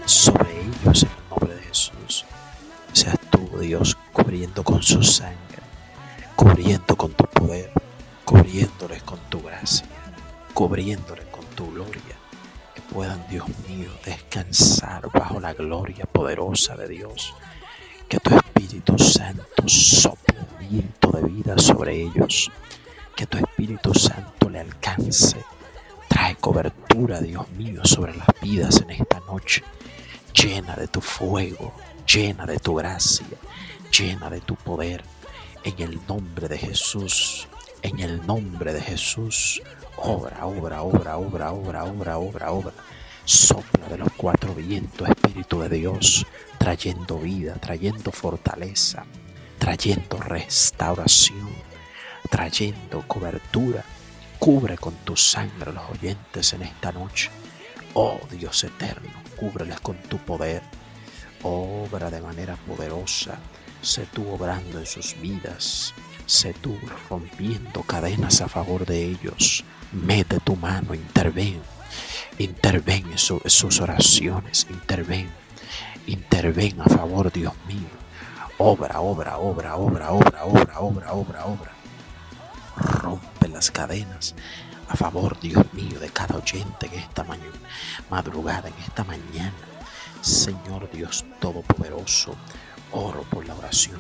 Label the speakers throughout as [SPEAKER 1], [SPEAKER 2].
[SPEAKER 1] sobre ellos en el nombre de Jesús. Seas tú, Dios, cubriendo con su sangre, cubriendo con tu poder, cubriéndoles con tu gracia, cubriéndoles con tu gloria, que puedan, Dios mío, descansar bajo la gloria poderosa de Dios. Que tu Espíritu Santo sople viento de vida sobre ellos, que tu Espíritu Santo le alcance. Trae cobertura, Dios mío, sobre las vidas en esta noche. Llena de tu fuego, llena de tu gracia, llena de tu poder. En el nombre de Jesús, en el nombre de Jesús, obra, obra, obra, obra, obra, obra, obra, obra. Sopla de los cuatro vientos, Espíritu de Dios, trayendo vida, trayendo fortaleza, trayendo restauración, trayendo cobertura. Cubre con tu sangre a los oyentes en esta noche. Oh Dios eterno, cúbreles con tu poder. Obra de manera poderosa. Sé tú obrando en sus vidas. Sé tú rompiendo cadenas a favor de ellos. Mete tu mano, interven. Interven en sus oraciones. Interven a favor, Dios mío. Obra, obra, obra, obra, obra, obra, obra, obra, obra. Rompe las cadenas a favor, Dios mío, de cada oyente en esta madrugada, en esta mañana. Señor Dios Todopoderoso, oro por la oración,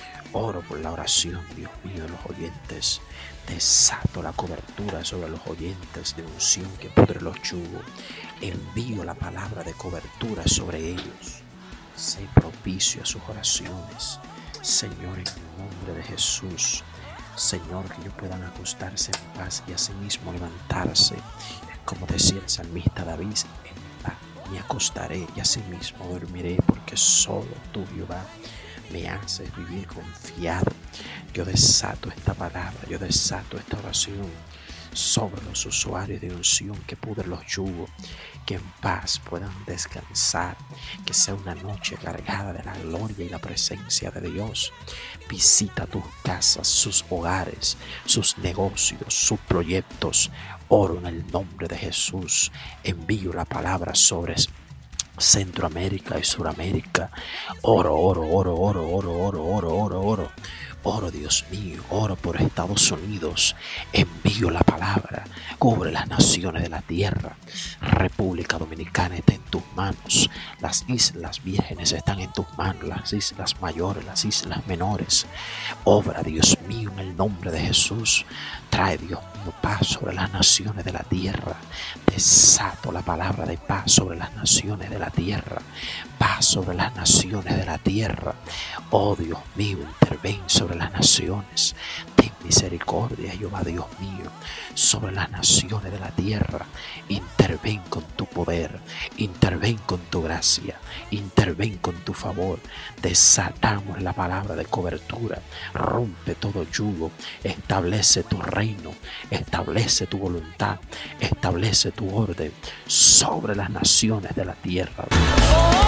[SPEAKER 1] Dios mío, de los oyentes. Desato la cobertura sobre los oyentes de unción que pudre los yugos. Envío la palabra de cobertura sobre ellos. Sé propicio a sus oraciones, Señor, en el nombre de Jesús. Señor, que ellos puedan acostarse en paz y asimismo levantarse, como decía el salmista David, en paz me acostaré y asimismo dormiré, porque solo tú, Jehová, me haces vivir confiado. Yo desato esta palabra, yo desato esta oración sobre los usuarios de unción que pudren los yugos, que en paz puedan descansar, que sea una noche cargada de la gloria y la presencia de Dios. Visita tus casas, sus hogares, sus negocios, sus proyectos. Oro en el nombre de Jesús. Envío la palabra sobre Centroamérica y Suramérica. Oro, oro, oro, oro, oro, oro, oro, oro, oro. Oro, Dios mío, oro por Estados Unidos. Envío la palabra. Cubre las naciones de la tierra. República Dominicana está en tus manos. Las islas vírgenes están en tus manos. Las islas mayores, las islas menores. Obra, Dios mío, en el nombre de Jesús. Trae, Dios mío, paz sobre las naciones de la tierra. Desato la palabra de paz sobre las naciones de la tierra. Paz sobre las naciones de la tierra. Oh Dios mío, interven sobre las naciones. Ten misericordia, Jehová Dios mío, sobre las naciones de la tierra. Interven con tu poder, interven con tu gracia, interven con tu favor. Desatamos la palabra de cobertura. Rompe todo yugo. Establece tu reino, establece tu voluntad, establece tu orden sobre las naciones de la tierra.